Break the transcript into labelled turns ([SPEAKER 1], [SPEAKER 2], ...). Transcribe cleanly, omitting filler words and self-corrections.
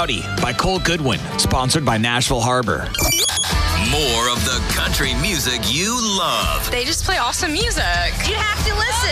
[SPEAKER 1] Rowdy by Cole Goodwin, sponsored by Nashville Harbor.
[SPEAKER 2] More of the country music you love.
[SPEAKER 3] They just play awesome music.
[SPEAKER 4] You have to listen.